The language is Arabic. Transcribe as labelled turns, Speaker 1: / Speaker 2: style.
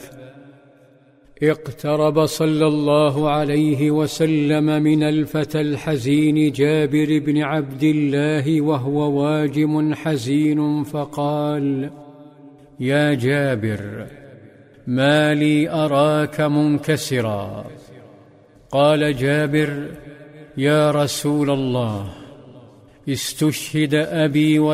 Speaker 1: اقترب صلى الله عليه وسلم من الفتى الحزين جابر بن عبد الله وهو واجم حزين فقال: يا جابر، ما لي أراك منكسرا؟ قال جابر: يا رسول الله، استشهد أبي